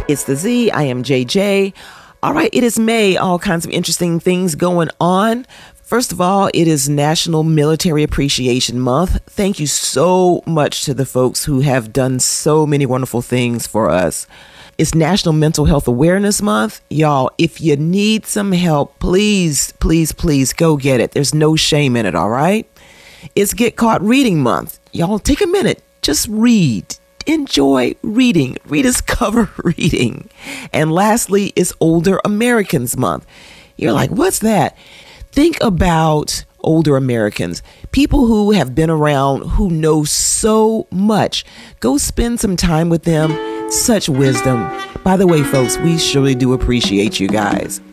It's the Z. I am JJ. All right, it is May. All kinds of interesting things going on. First of all, it is National Military Appreciation Month. Thank you so much to the folks who have done so many wonderful things for us. It's National Mental Health Awareness Month. Y'all, if you need some help, please, please, please go get it. There's no shame in it, all right? It's Get Caught Reading Month. Y'all, take a minute. Just read. Enjoy reading. Rediscover reading. And lastly, it's Older Americans Month. You're like, what's that? Think about older Americans, people who have been around, who know so much. Go spend some time with them. Such wisdom. By the way, folks, we surely do appreciate you guys.